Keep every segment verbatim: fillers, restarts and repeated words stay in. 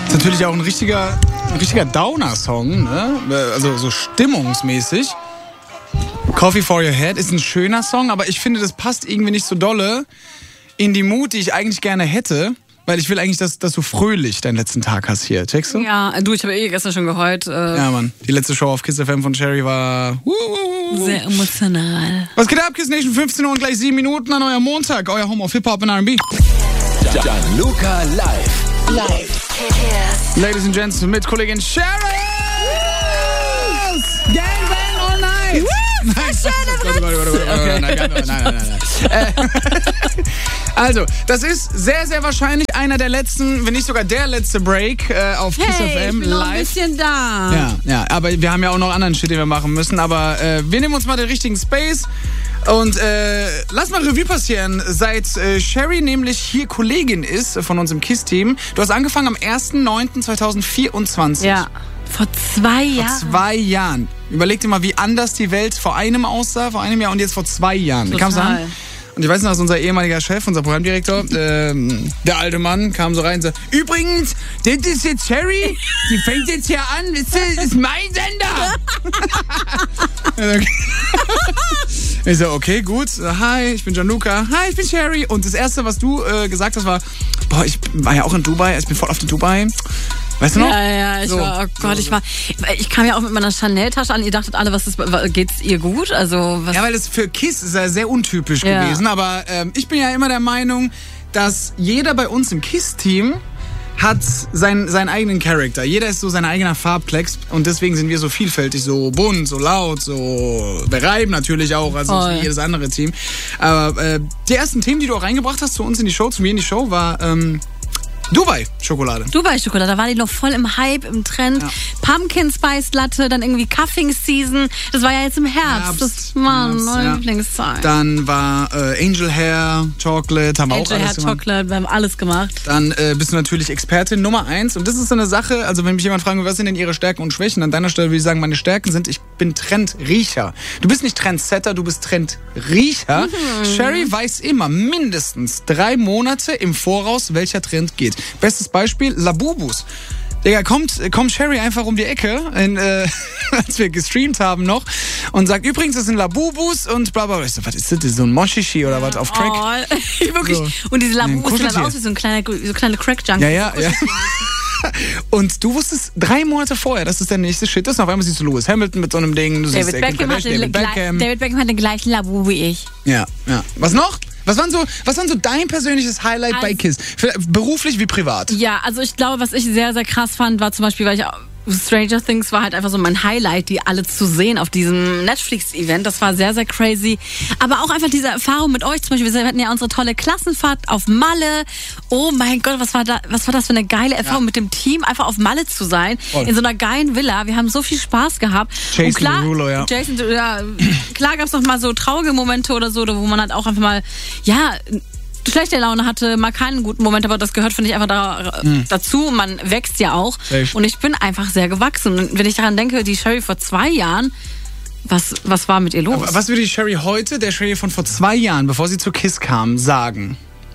Ist natürlich auch ein richtiger, ein richtiger Downer-Song, ne? Also so stimmungsmäßig. Coffee for Your Head ist ein schöner Song, aber ich finde, das passt irgendwie nicht so dolle in die Mut, die ich eigentlich gerne hätte. Weil ich will eigentlich, dass, dass du fröhlich deinen letzten Tag hast hier. Checkst du? Ja, du, ich habe eh gestern schon geheult. Äh ja, Mann. Die letzte Show auf Kiss F M von Cherry war... Uh, uh, uh. Sehr emotional. Was geht ab, Kiss Nation? fünfzehn Uhr und gleich sieben Minuten an eurem Montag. Euer Home of Hip-Hop und R and B. Gianluca live. Live. Kiss. Ladies and Gents, mit Kollegin Cherry. Gang bang all night. Woo, Warte, warte, warte, warte. Okay. Nein, nein, nein, nein, nein. Äh, Also, das ist sehr, sehr wahrscheinlich einer der letzten, wenn nicht sogar der letzte Break äh, auf Hey, Kiss F M ich bin noch ein live. bisschen da. Ja, ja, aber wir haben ja auch noch anderen Shit, den wir machen müssen. Aber äh, wir nehmen uns mal den richtigen Space und äh, lass mal Revue passieren. Seit äh, Cherry nämlich hier Kollegin ist von uns im Kiss-Team. Du hast angefangen am ersten neunten zweitausendvierundzwanzig. Ja, vor zwei Jahren. Vor zwei Jahren. Überleg dir mal, wie anders die Welt vor einem aussah, vor einem Jahr und jetzt vor zwei Jahren. Wie kam's an? Und ich weiß noch, dass unser ehemaliger Chef, unser Programmdirektor, ähm, der alte Mann, kam so rein und sagte, übrigens, das ist jetzt Cherry, die fängt jetzt hier an, das ist mein Sender. Ich so, okay, gut, hi, ich bin Gianluca, hi, ich bin Cherry. Und das Erste, was du äh, gesagt hast, war, boah, ich war ja auch in Dubai, ich bin voll auf in Dubai. Weißt du noch? Ja, ja, ich so, war, oh Gott, so, ich war, ich kam ja auch mit meiner Chanel-Tasche an, ihr dachtet alle, was ist, geht's ihr gut? Also, was? Ja, weil das für Kiss ist ja sehr untypisch ja. gewesen, aber ähm, ich bin ja immer der Meinung, dass jeder bei uns im Kiss-Team hat sein, seinen eigenen Charakter. Jeder ist so sein eigener Farbklecks und deswegen sind wir so vielfältig, so bunt, so laut, so bereiben natürlich auch, also Voll. wie jedes andere Team. Aber äh, die ersten Themen, die du auch reingebracht hast zu uns in die Show, zu mir in die Show, war ähm, Dubai-Schokolade. Dubai-Schokolade, da war die noch voll im Hype, im Trend. Ja. Pumpkin Spice Latte, dann irgendwie Cuffing Season. Das war ja jetzt im Herbst. Herbst, das war Herbst, meine ja. Lieblingszeit. Dann war äh, Angel Hair, Chocolate, haben wir auch Angel alles Hair gemacht. Chocolate, wir haben alles gemacht. Dann äh, bist du natürlich Expertin Nummer eins. Und das ist so eine Sache, also wenn mich jemand fragen will, was sind denn ihre Stärken und Schwächen, an deiner Stelle würde ich sagen, meine Stärken sind, ich bin Trendriecher. Du bist nicht Trendsetter, du bist Trendriecher. Mhm. Cherry weiß immer mindestens drei Monate im Voraus, welcher Trend geht. Bestes Beispiel, Labubus. Digga, kommt, kommt Cherry einfach um die Ecke, in, äh, als wir gestreamt haben noch, und sagt, übrigens, das sind Labubus und bla bla bla. Ich so, was ist das? So ein Moshishi oder was auf Crack? Oh, wirklich. So. Und diese Labubus Nee, sehen dann Kuscheltier. aus wie so ein kleiner, so kleine Crack-Junkie. Ja, ja, ja. Und du wusstest drei Monate vorher, dass es der nächste Shit ist. Und auf einmal siehst du Lewis Hamilton mit so einem Ding. Du siehst David Kim Beckham, hat Kardashian, den, David gleich- Beckham. David Beckham hat den gleichen Labu wie ich. Ja, ja. Was noch? Was waren so, was waren so dein persönliches Highlight Also- bei Kiss? Für, beruflich wie privat? Ja, also ich glaube, was ich sehr, sehr krass fand, war zum Beispiel, weil ich auch- Stranger Things war halt einfach so mein Highlight, die alle zu sehen auf diesem Netflix-Event. Das war sehr, sehr crazy. Aber auch einfach diese Erfahrung mit euch. Zum Beispiel, wir hatten ja unsere tolle Klassenfahrt auf Malle. Oh mein Gott, was war da, was war das für eine geile Erfahrung, Ja. mit dem Team einfach auf Malle zu sein. Voll. In so einer geilen Villa. Wir haben so viel Spaß gehabt. Jason Und klar, Derulo, ja. Jason, ja, klar gab es noch mal so traurige Momente oder so, wo man halt auch einfach mal, ja, schlechte Laune hatte, mal keinen guten Moment, aber das gehört, finde ich, einfach da, Hm. dazu. Man wächst ja auch. Safe. Und ich bin einfach sehr gewachsen. Und wenn ich daran denke, die Cherry vor zwei Jahren, was, was war mit ihr los? Aber was würde die Cherry heute, der Cherry von vor zwei Jahren, bevor sie zu Kiss kam, sagen?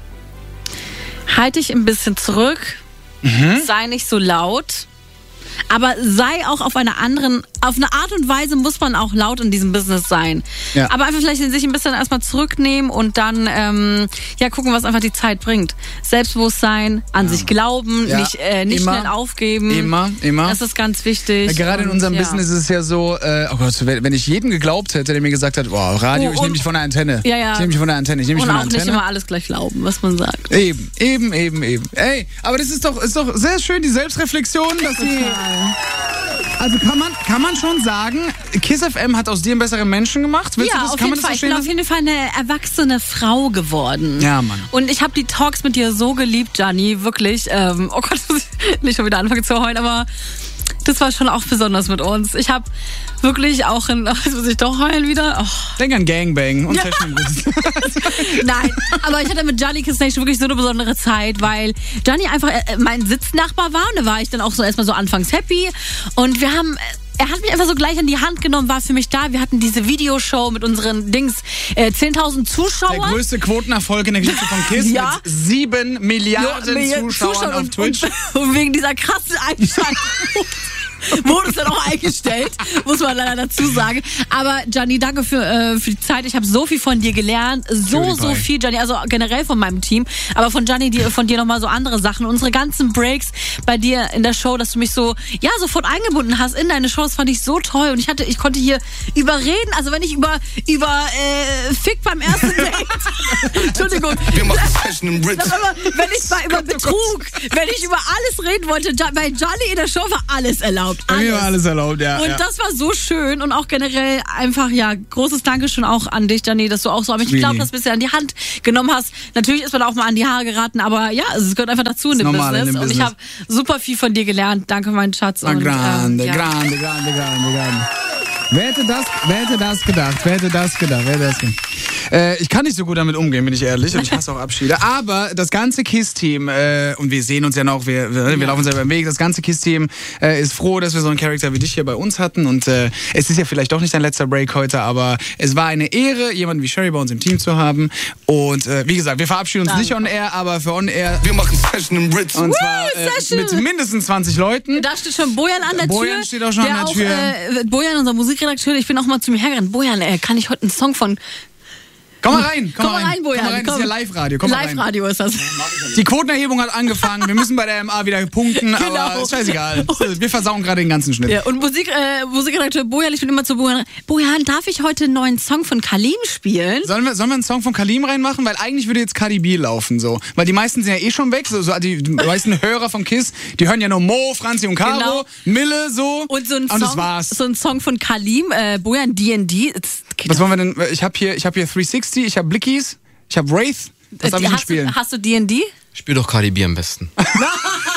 Halt dich ein bisschen zurück, Mhm. sei nicht so laut, aber sei auch auf einer anderen, auf eine Art und Weise muss man auch laut in diesem Business sein. Ja. Aber einfach vielleicht sich ein bisschen erstmal zurücknehmen und dann ähm, ja gucken, was einfach die Zeit bringt. Selbstbewusstsein, an sich glauben, Ja. nicht, äh, nicht Immer. schnell aufgeben. Immer, immer. Das ist ganz wichtig. Ja, gerade in Und, unserem ja. Business ist es ja so, äh, oh Gott, wenn wenn ich jedem geglaubt hätte, der mir gesagt hat, boah, Radio, Oh, ich nehme und- dich von der Antenne. Ja, ja. Ich nehme dich von der Antenne, ich nehme dich Und von auch der nicht Antenne. immer alles gleich glauben, was man sagt. Eben, eben, eben, eben. Ey, aber das ist doch, ist doch sehr schön, die Selbstreflexion, dass sie... Also kann man, kann man schon sagen, Kiss F M hat aus dir einen besseren Menschen gemacht? Willst Ja, du das, auf kann jeden man Fall. das Ich bin so auf stehen jeden Fall eine erwachsene Frau geworden. Ja, Mann. Und ich habe die Talks mit dir so geliebt, Gianni, wirklich. Ähm, oh Gott, muss ich nicht schon wieder anfangen zu heulen, aber das war schon auch besonders mit uns. Ich habe wirklich auch in, jetzt muss ich doch heulen wieder. Oh. Denk an Gangbang und Session. Nein, aber ich hatte mit Gianni Kiss Nation wirklich so eine besondere Zeit, weil Gianni einfach äh, mein Sitznachbar war und da war ich dann auch so erstmal so anfangs happy und wir haben er hat mich einfach so gleich an die Hand genommen, war für mich da. Wir hatten diese Videoshow mit unseren Dings, äh, zehntausend Zuschauer. Der größte Quotenerfolg in der Geschichte von KISS Ja. mit sieben Milliarden Jo, Zuschauern Zuschauer auf und, Twitch. Und, und wegen dieser krassen Einschaltung wurde es dann auch eingestellt, muss man leider dazu sagen. Aber Gianni, danke für, äh, für die Zeit. Ich habe so viel von dir gelernt. So, PewDiePie. so viel, Gianni. Also generell von meinem Team. Aber von Gianni, die, von dir nochmal so andere Sachen. Unsere ganzen Breaks bei dir in der Show, dass du mich so, ja, sofort eingebunden hast in deine Shows, fand ich so toll. Und ich hatte, ich konnte hier überreden. Also wenn ich über, über äh, Fick beim ersten Date. Entschuldigung. Wir machen Fashion im Ritz. Sag mal, wenn ich mal über Betrug, wenn ich über alles reden wollte, Ja- bei Gianni in der Show war alles erlaubt. Bei mir war alles erlaubt, ja. Und ja. das war so schön und auch generell einfach, ja, großes Dankeschön auch an dich, Gianni, dass du auch so, aber ich Sweetie. glaube, dass du es an die Hand genommen hast. Natürlich ist man auch mal an die Haare geraten, aber ja, es gehört einfach dazu in dem normal Business. in dem Und ich Business. habe super viel von dir gelernt. Danke, mein Schatz. Ah, Und, grande, ähm, ja. grande, grande, grande, grande. Wer hätte das, wer hätte das gedacht? Wer hätte das gedacht? Wer hätte das gedacht? Äh, ich kann nicht so gut damit umgehen, bin ich ehrlich. Und ich hasse auch Abschiede. Aber das ganze KISS-Team, äh, und wir sehen uns ja noch, wir, wir, wir laufen selber im Weg, das ganze KISS-Team äh, ist froh, dass wir so einen Charakter wie dich hier bei uns hatten. Und äh, es ist ja vielleicht doch nicht dein letzter Break heute, aber es war eine Ehre, jemanden wie Sherry bei uns im Team zu haben. Und äh, wie gesagt, wir verabschieden uns Danke. nicht on air, aber für on air. Wir machen Fashion im Ritz. Und zwar Woo, äh, Session. mit mindestens zwanzig Leuten. Da steht schon Bojan an der Tür. Bojan steht auch schon der an der Tür. Auch, äh, Bojan, unser Musikredakteur, ich bin auch mal zu mir hergerannt. Bojan, äh, kann ich heute einen Song von... Komm mal rein, komm, Komm mal rein, Bojan. Komm mal rein, das ist ja Live-Radio. Komm mal rein. Live-Radio ist das. Die Quotenerhebung hat angefangen. Wir müssen bei der M A wieder punkten, aber Genau. ist scheißegal. Wir versauen gerade den ganzen Schnitt. Ja, und Musik, äh, Musikredakteur Bojan, ich bin immer zu Bojan. Bojan, darf ich heute einen neuen Song von Kalim spielen? Sollen wir, sollen wir einen Song von Kalim reinmachen? Weil eigentlich würde jetzt Cardi B laufen, so. Weil die meisten sind ja eh schon weg. So, so die, die meisten Hörer von KISS, die hören ja nur Mo, Franzi und Caro, Genau. Mille, so. Und so ein, und Song, das war's. so ein Song von Kalim, äh, Bojan D and D. It's- geht Was doch. wollen wir denn? Ich habe hier, ich hab hier dreihundertsechzig, ich habe Blickies, ich habe Wraith. Was darf Äh, ich denn hast, spielen? du, hast du D and D? Spiel doch Cardi B am besten.